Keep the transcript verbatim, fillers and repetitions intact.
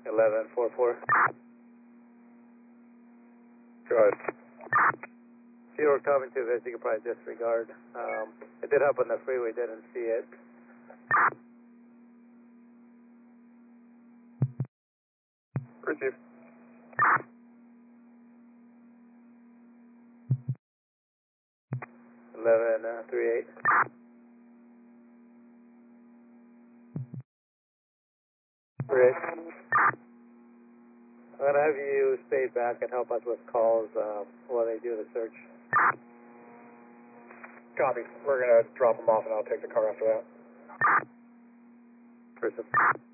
eleven four four. Go ahead. Zero coming to this, you can probably disregard. Um, it did hop on the freeway, didn't see it. Receive. eleven three eight. Rich. I'm going to have you stay back and help us with calls um, while they do the search. Copy. We're going to drop them off and I'll take the car after that. Person.